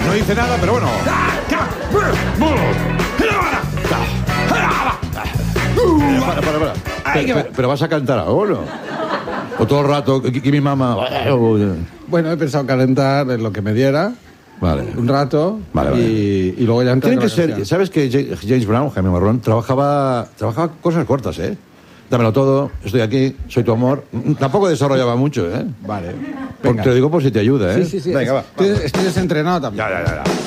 No dice nada, pero bueno. Para. Pero vas a cantar ahora. O todo el rato, que mi mamá. Bueno, he pensado calentar en lo que me diera. Vale. Un rato. Vale. Y luego ya entrar. Tienen que ser. ¿Sabes que James Brown, Jaime Marrón, trabajaba cosas cortas, ¿eh? Dámelo todo, estoy aquí, soy tu amor. Tampoco desarrollaba mucho, ¿eh? Vale. Te lo digo por si te ayuda, ¿eh? Sí. Venga, va. Estoy desentrenado también. Ya.